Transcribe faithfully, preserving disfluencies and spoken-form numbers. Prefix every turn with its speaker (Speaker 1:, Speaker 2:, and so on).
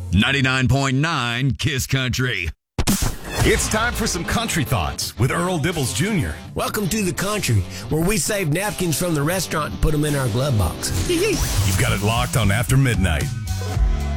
Speaker 1: ninety-nine point nine Kiss Country.
Speaker 2: It's time for some country thoughts with Earl Dibbles Junior
Speaker 3: Welcome to the country, where we save napkins from the restaurant and put them in our glove box.
Speaker 2: You've got it locked on After Midnight.